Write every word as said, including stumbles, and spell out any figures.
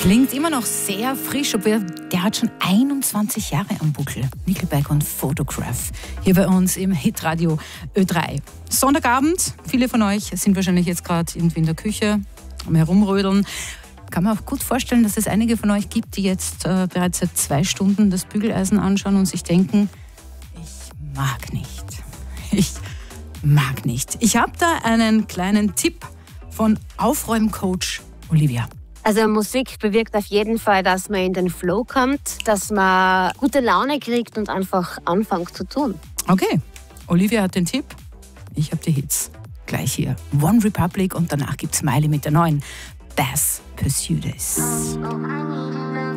Klingt immer noch sehr frisch, obwohl der hat schon einundzwanzig Jahre am Buckel. Nickelback und Photograph hier bei uns im Hitradio Ö drei. Sonntagabend, viele von euch sind wahrscheinlich jetzt gerade irgendwie in der Küche am Herumrödeln. Kann man auch gut vorstellen, dass es einige von euch gibt, die jetzt äh, bereits seit zwei Stunden das Bügeleisen anschauen und sich denken, ich mag nicht. Ich mag nicht. Ich habe da einen kleinen Tipp von Aufräumcoach Olivia. Also Musik bewirkt auf jeden Fall, dass man in den Flow kommt, dass man gute Laune kriegt und einfach anfängt zu tun. Okay, Olivia hat den Tipp, ich habe die Hits. Gleich hier One Republic und danach gibt's Miley mit der neuen Bass Pursuit.